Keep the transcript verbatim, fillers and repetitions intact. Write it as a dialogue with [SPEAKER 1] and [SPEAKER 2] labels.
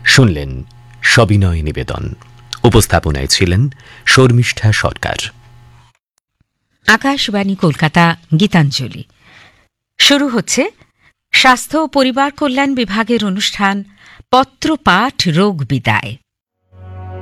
[SPEAKER 1] শুনলেন সবিনয় নিবেদন। উপস্থাপনায় ছিলেন শর্মিষ্ঠা সরকার।
[SPEAKER 2] আকাশবাণী কলকাতা গীতাঞ্জলি শুরু হচ্ছে স্বাস্থ্য ও পরিবার কল্যাণ বিভাগের অনুষ্ঠান পত্রপাঠ রোগ বিদায়।